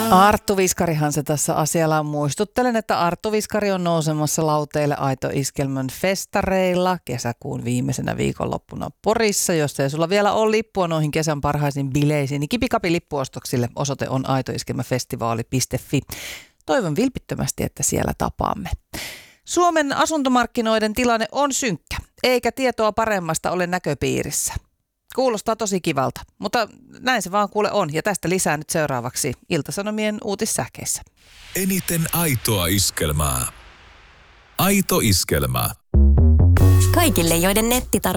Arttu Viskarihan se tässä asialla. Muistuttelen, että Arttu Viskari on nousemassa lauteille Aito Iskelmän festareilla kesäkuun viimeisenä viikonloppuna Porissa. Jos ei sulla vielä ole lippua noihin kesän parhaisiin bileisiin, niin kipikapi lippuostoksille osoite on aitoiskelmäfestivaali.fi. Toivon vilpittömästi, että siellä tapaamme. Suomen asuntomarkkinoiden tilanne on synkkä, eikä tietoa paremmasta ole näköpiirissä. Kuulostaa tosi kivalta, mutta näin se vaan kuule on. Ja tästä lisää nyt seuraavaksi Ilta-Sanomien uutissähkeissä. Eniten aitoa iskelmää. Aito iskelmä. Kaikille, joiden nettitarve